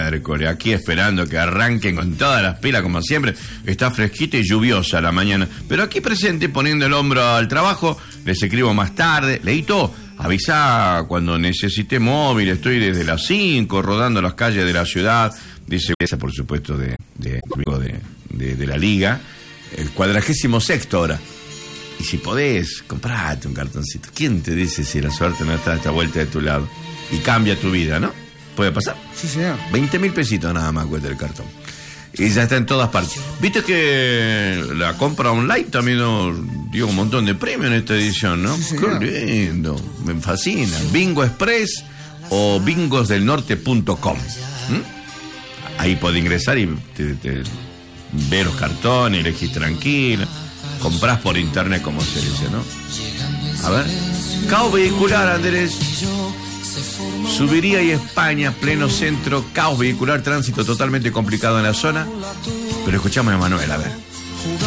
miércoles, aquí esperando que arranquen con todas las pilas como siempre. Está fresquita y lluviosa la mañana, pero aquí presente, poniendo el hombro al trabajo. Les escribo más tarde. Leito, avisá cuando necesite móvil. Estoy desde las 5 rodando las calles de la ciudad. Dice, esa por supuesto de la liga. El 46º ahora. Y si podés, comprate un cartoncito. ¿Quién te dice si la suerte no está a esta vuelta de tu lado? Y cambia tu vida, ¿no? ¿Puede pasar? Sí, señor. 20.000 pesitos nada más cuesta el cartón. Y ya está en todas partes. ¿Viste que la compra online también nos dio un montón de premios en esta edición, no? Sí, qué lindo, me fascina. Bingo Express o bingosdelnorte.com. Ahí podés ingresar y ver los cartones, elegís tranquilo. Comprás por internet, como se dice, ¿no? A ver. Caos vehicular, Andrés. Subiría y España, pleno centro, caos vehicular, tránsito totalmente complicado en la zona. Pero escuchamos a Manuel, a ver.